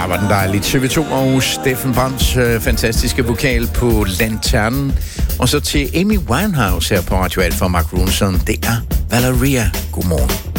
var den dejlige TV2 og Steffen Brandts fantastiske vokal på Lanternen. Og så til Amy Winehouse her på Radio 1 for Mark Ronson. Det er Valeria. Godmorgen.